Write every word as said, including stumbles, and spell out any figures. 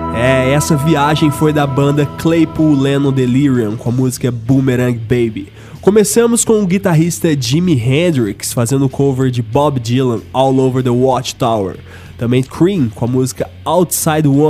É, essa viagem foi da banda Claypool Lennon Delirium com a música Boomerang Baby. Começamos com o guitarrista Jimi Hendrix fazendo cover de Bob Dylan All Over the Watchtower. Também Cream com a música Outside One.